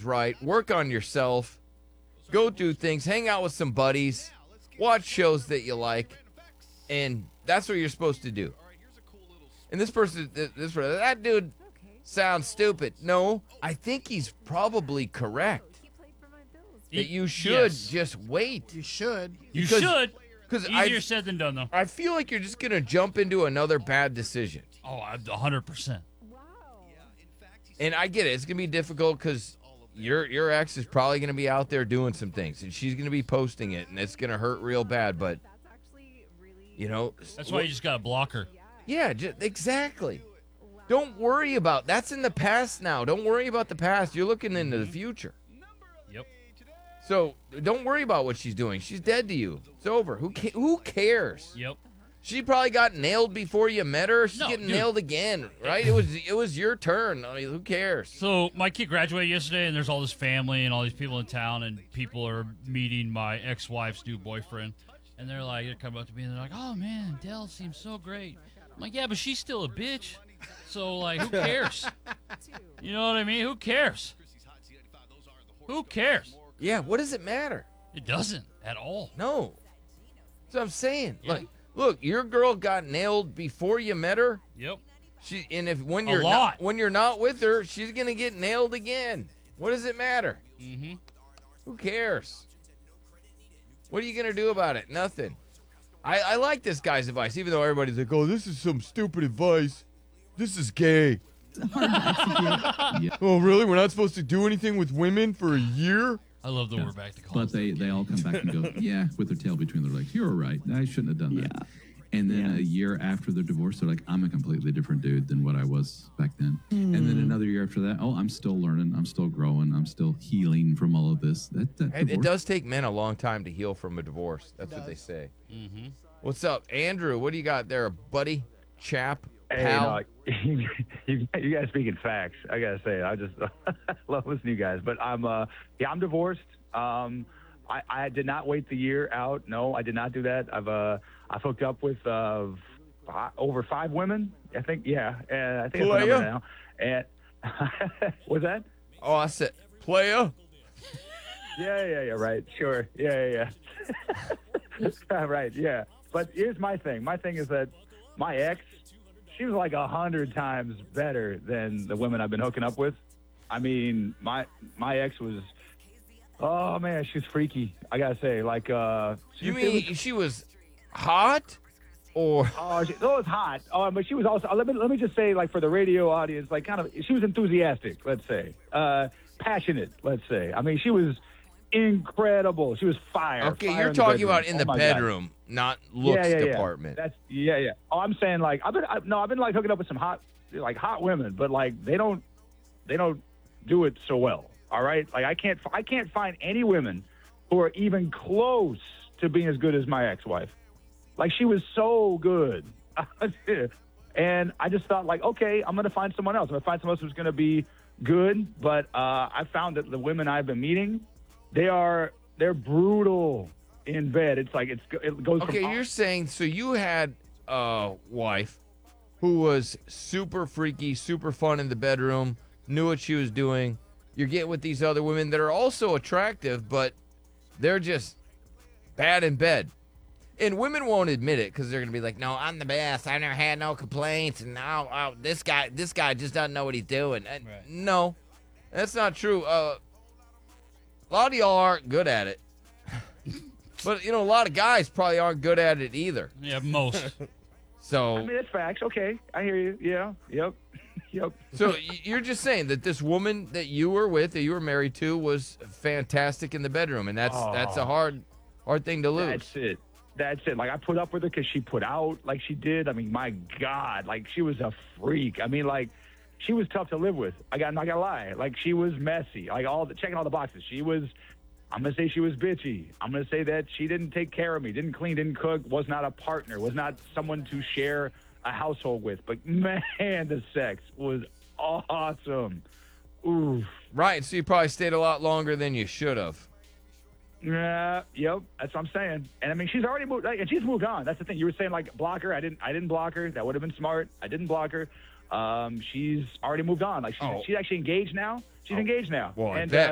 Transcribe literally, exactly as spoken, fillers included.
things right, work on yourself, go do things, hang out with some buddies, watch shows that you like, and that's what you're supposed to do. And this person, this person, that dude sounds stupid. No, I think he's probably correct. That you should Yes. just wait. You should. You Because- should. Because Easier I, said than done, though. I feel like you're just going to jump into another bad decision. Oh, one hundred percent. And I get it. It's going to be difficult because your your ex is probably going to be out there doing some things. And she's going to be posting it. And it's going to hurt real bad. But, you know. That's why you just got to block her. Yeah, just, exactly. Don't worry about That's in the past now. Don't worry about the past. You're looking into the future. Yep. So don't worry about what she's doing. She's dead to you. It's over. Who ca- who cares? Yep. She probably got nailed before you met her. She's No, getting dude. nailed again, right? It was it was your turn. I mean, who cares? So my kid graduated yesterday, and there's all this family and all these people in town, and people are meeting my ex-wife's new boyfriend, and they're like, they're coming up to me, and they're like, "Oh man, Dell seems so great." I'm like, "Yeah, but she's still a bitch, so like, who cares? You know what I mean? Who cares? Who cares? Yeah, what does it matter? It doesn't at all." No. That's what I'm saying. Yeah. Like, look, your girl got nailed before you met her. Yep. She and if when A you're lot. not when you're not with her, she's gonna get nailed again. What does it matter? Mm-hmm. Who cares? What are you gonna do about it? Nothing. I, I like this guy's advice, even though everybody's like, "Oh, this is some stupid advice. This is gay." Yeah. Oh, really? We're not supposed to do anything with women for a year? I love that Yeah. we're back to But college. they, they all come back and go, yeah, with their tail between their legs. You're right. I shouldn't have done that. Yeah. And then Yeah. a year after their divorce, they're like, I'm a completely different dude than what I was back then. And then another year after that, oh, I'm still learning. I'm still growing. I'm still healing from all of this. That, that It, it divorce- does take men a long time to heal from a divorce. That's what they say. Mm-hmm. What's up, Andrew? What do you got there, buddy? Chap? Hey, Pal? no, you, you guys speaking facts. I gotta say, I just love listening to you guys. But I'm, uh, yeah, I'm divorced. Um, I, I did not wait the year out. No, I did not do that. I've, uh, I've hooked up with uh, fi- over five women. I think, yeah, and I think it's the Playa? number now. And what's that? Oh, I said, player? Yeah, yeah, yeah, right. Sure. Yeah, yeah, yeah. Right, yeah. But here's my thing. My thing is that my ex, she was like a hundred times better than the women I've been hooking up with. I mean, my my ex was, oh man, she's freaky. I gotta say, like, uh, she, You it was- mean she was hot? Or Oh, she, oh, it's hot. Oh, but she was also. Let me let me just say, like, for the radio audience, like, kind of, she was enthusiastic. Let's say, uh, passionate. Let's say. I mean, she was incredible. She was fire. okay, fire you're in the talking bedroom. about in Oh the my God. bedroom, not looks yeah, yeah, yeah. department. That's yeah, yeah. Oh, I'm saying like I've been I, no, I've been like hooking up with some hot, like hot women, but like they don't, they don't do it so well. All right, like I can't I can't find any women who are even close to being as good as my ex-wife. Like she was so good, and I just thought like, okay, I'm gonna find someone else. I'm gonna find someone else who's gonna be good. But uh, I found that the women I've been meeting, they are they're brutal in bed. It's like it's it goes. Okay, from, you're saying so you had a wife who was super freaky, super fun in the bedroom, knew what she was doing. You're getting with these other women that are also attractive, but they're just bad in bed. And women won't admit it because they're gonna be like, "No, I'm the best. I never had no complaints." And now, oh, this guy, this guy just doesn't know what he's doing. And Right. No, that's not true. Uh, a lot of y'all aren't good at it, but you know, a lot of guys probably aren't good at it either. Yeah, most. So, I mean, it's facts. Okay, I hear you. Yeah. Yep. Yep. so y- you're just saying that this woman that you were with, that you were married to, was fantastic in the bedroom, and that's that's a Oh. hard, hard thing to lose. That's it. That's it. Like I put up with her because she put out like she did. I mean, my God, like she was a freak. I mean, like she was tough to live with. I got I'm not gonna lie. Like she was messy. Like all the checking all the boxes. She was. I'm gonna say she was bitchy. I'm gonna say that she didn't take care of me, didn't clean, didn't cook, was not a partner, was not someone to share a household with. But man, the sex was awesome. Oof. Right. So you probably stayed a lot longer than you should have. Yeah, yep, that's what I'm saying. And I mean, she's already moved, like, and she's moved on. That's the thing. You were saying like block her. I didn't. I didn't block her. That would have been smart. I didn't block her. Um, she's already moved on. Like she's, Oh. she's actually engaged now. She's engaged now. Well, I and bet.